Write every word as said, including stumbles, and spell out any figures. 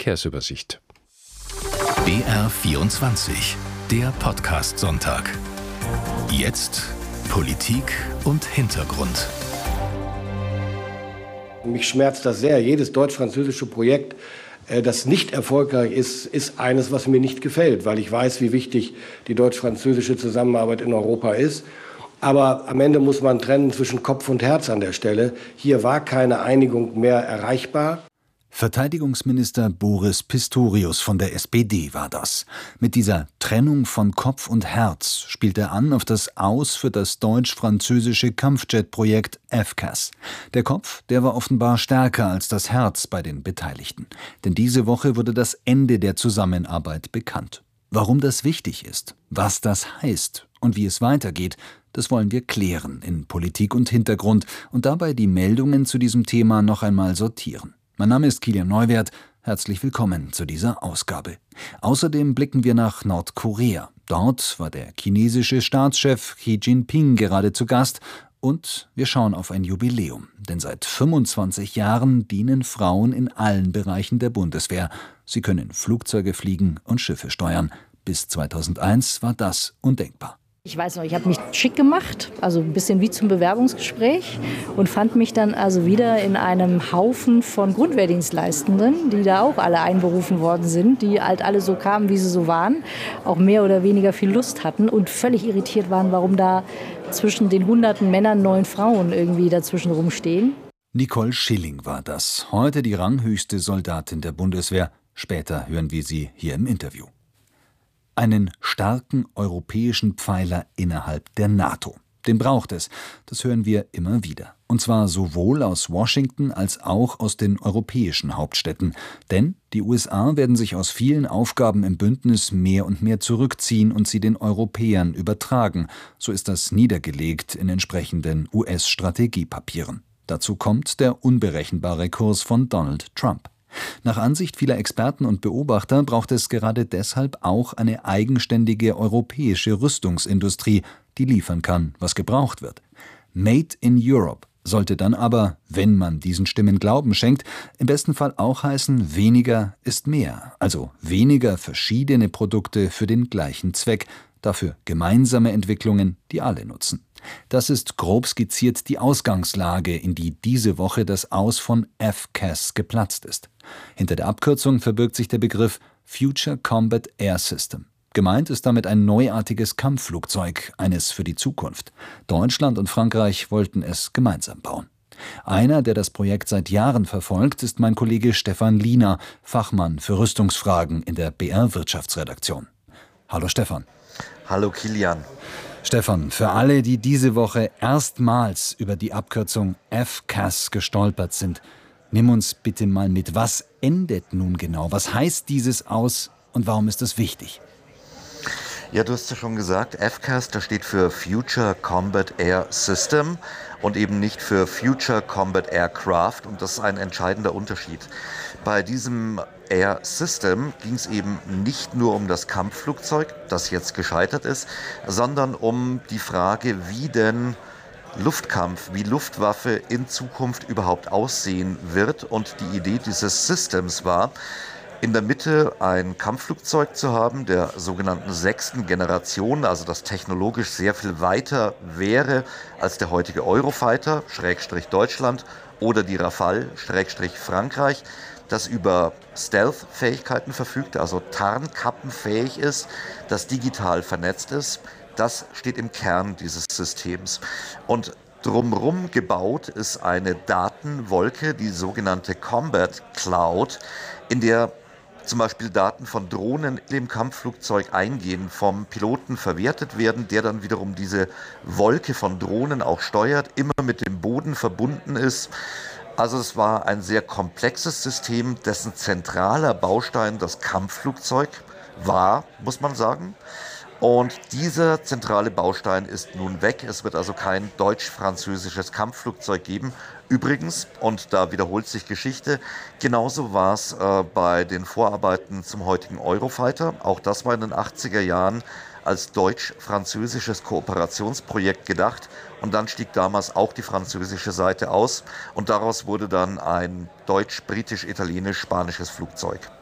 Verkehrsübersicht. B R vierundzwanzig, der Podcast-Sonntag. Jetzt Politik und Hintergrund. Mich schmerzt das sehr. Jedes deutsch-französische Projekt, das nicht erfolgreich ist, ist eines, was mir nicht gefällt, weil ich weiß, wie wichtig die deutsch-französische Zusammenarbeit in Europa ist. Aber am Ende muss man trennen zwischen Kopf und Herz an der Stelle. Hier war keine Einigung mehr erreichbar. Verteidigungsminister Boris Pistorius von der S P D war das. Mit dieser Trennung von Kopf und Herz spielt er an auf das Aus für das deutsch-französische Kampfjet-Projekt F C A S. Der Kopf, der war offenbar stärker als das Herz bei den Beteiligten. Denn diese Woche wurde das Ende der Zusammenarbeit bekannt. Warum das wichtig ist, was das heißt und wie es weitergeht, das wollen wir klären in Politik und Hintergrund und dabei die Meldungen zu diesem Thema noch einmal sortieren. Mein Name ist Kilian Neuwirth. Herzlich willkommen zu dieser Ausgabe. Außerdem blicken wir nach Nordkorea. Dort war der chinesische Staatschef Xi Jinping gerade zu Gast. Und wir schauen auf ein Jubiläum. Denn seit fünfundzwanzig Jahren dienen Frauen in allen Bereichen der Bundeswehr. Sie können Flugzeuge fliegen und Schiffe steuern. Bis zweitausendeins war das undenkbar. Ich weiß noch, ich habe mich schick gemacht, also ein bisschen wie zum Bewerbungsgespräch und fand mich dann also wieder in einem Haufen von Grundwehrdienstleistenden, die da auch alle einberufen worden sind, die halt alle so kamen, wie sie so waren, auch mehr oder weniger viel Lust hatten und völlig irritiert waren, warum da zwischen den hunderten Männern neun Frauen irgendwie dazwischen rumstehen. Nicole Schilling war das, heute die ranghöchste Soldatin der Bundeswehr. Später hören wir sie hier im Interview. Einen starken europäischen Pfeiler innerhalb der NATO. Den braucht es, das hören wir immer wieder. Und zwar sowohl aus Washington als auch aus den europäischen Hauptstädten. Denn die U S A werden sich aus vielen Aufgaben im Bündnis mehr und mehr zurückziehen und sie den Europäern übertragen. So ist das niedergelegt in entsprechenden U S-Strategiepapieren. Dazu kommt der unberechenbare Kurs von Donald Trump. Nach Ansicht vieler Experten und Beobachter braucht es gerade deshalb auch eine eigenständige europäische Rüstungsindustrie, die liefern kann, was gebraucht wird. Made in Europe sollte dann aber, wenn man diesen Stimmen Glauben schenkt, im besten Fall auch heißen, weniger ist mehr. Also weniger verschiedene Produkte für den gleichen Zweck, dafür gemeinsame Entwicklungen, die alle nutzen. Das ist grob skizziert die Ausgangslage, in die diese Woche das Aus von F C A S geplatzt ist. Hinter der Abkürzung verbirgt sich der Begriff Future Combat Air System. Gemeint ist damit ein neuartiges Kampfflugzeug, eines für die Zukunft. Deutschland und Frankreich wollten es gemeinsam bauen. Einer, der das Projekt seit Jahren verfolgt, ist mein Kollege Stefan Liener, Fachmann für Rüstungsfragen in der B R-Wirtschaftsredaktion. Hallo Stefan. Hallo Kilian. Stefan, für alle, die diese Woche erstmals über die Abkürzung F C A S gestolpert sind, nimm uns bitte mal mit. Was endet nun genau? Was heißt dieses Aus und warum ist es wichtig? Ja, du hast ja schon gesagt, F C A S, das steht für Future Combat Air System und eben nicht für Future Combat Aircraft, und das ist ein entscheidender Unterschied. Bei diesem Air System ging es eben nicht nur um das Kampfflugzeug, das jetzt gescheitert ist, sondern um die Frage, wie denn Luftkampf, wie Luftwaffe in Zukunft überhaupt aussehen wird. Und die Idee dieses Systems war, in der Mitte ein Kampfflugzeug zu haben, der sogenannten sechsten Generation, also das technologisch sehr viel weiter wäre als der heutige Eurofighter, Schrägstrich Deutschland, oder die Rafale, Schrägstrich Frankreich, das über Stealth-Fähigkeiten verfügt, also tarnkappenfähig ist, das digital vernetzt ist. Das steht im Kern dieses Systems. Und drumherum gebaut ist eine Datenwolke, die sogenannte Combat Cloud, in der zum Beispiel Daten von Drohnen im Kampfflugzeug eingehen, vom Piloten verwertet werden, der dann wiederum diese Wolke von Drohnen auch steuert, immer mit dem Boden verbunden ist. Also es war ein sehr komplexes System, dessen zentraler Baustein das Kampfflugzeug war, muss man sagen. Und dieser zentrale Baustein ist nun weg. Es wird also kein deutsch-französisches Kampfflugzeug geben. Übrigens, und da wiederholt sich Geschichte, genauso war es äh, bei den Vorarbeiten zum heutigen Eurofighter. Auch das war in den achtziger Jahren als deutsch-französisches Kooperationsprojekt gedacht. Und dann stieg damals auch die französische Seite aus. Und daraus wurde dann ein deutsch-britisch-italienisch-spanisches Flugzeug.